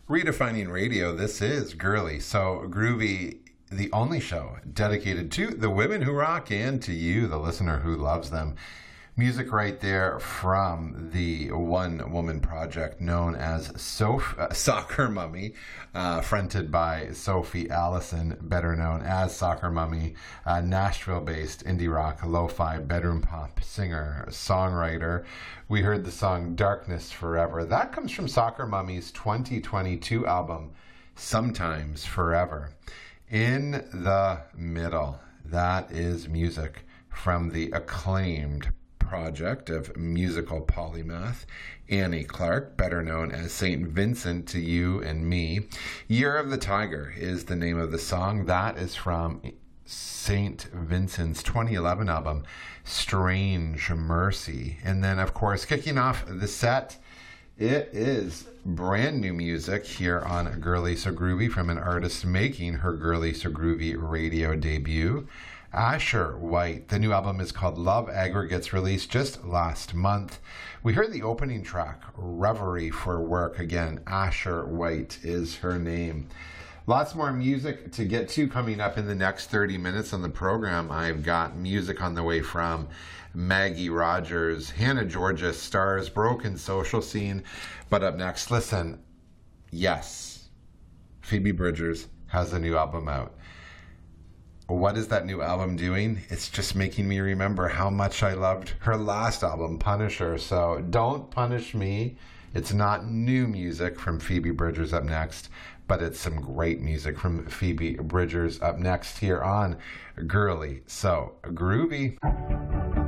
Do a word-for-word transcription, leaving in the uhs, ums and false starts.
Redefining radio, this is Girly So Groovy, the only show dedicated to the women who rock and to you, the listener who loves them. Music right there from the one-woman project known as Soph- uh, Soccer Mummy, uh, fronted by Sophie Allison, better known as Soccer Mummy, uh, Nashville-based indie rock, lo-fi, bedroom pop singer, songwriter. We heard the song Darkness Forever. That comes from Soccer Mummy's twenty twenty-two album, Sometimes Forever. In the middle, that is music from the acclaimed project of musical polymath Annie Clark, better known as Saint Vincent to you and me. Year of the Tiger is the name of the song. That is from Saint Vincent's twenty eleven album, Strange Mercy. And then, of course, kicking off the set, it is brand new music here on Girly So Groovy from an artist making her Girly So Groovy radio debut, Asher White. The new album is called Love Aggregates, released just last month. We heard the opening track, Reverie for Work. Again, Asher White is her name. Lots more music to get to coming up in the next thirty minutes on the program. I've got music on the way from Maggie Rogers, Hannah Georgia stars Broken Social Scene. But up next, listen, yes, Phoebe Bridgers has a new album out. What is that new album doing? It's just making me remember how much I loved her last album, Punisher. So don't punish me. It's not new music from Phoebe Bridgers up next, but it's some great music from Phoebe Bridgers up next here on Girly So Groovy.